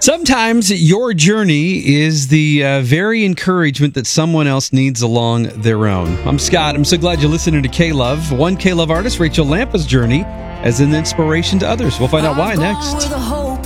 Sometimes your journey is the very encouragement that someone else needs along their own. I'm Scott. I'm so glad you're listening to K-Love. One K-Love artist, Rachel Lampa's journey as an inspiration to others. We'll find out why next.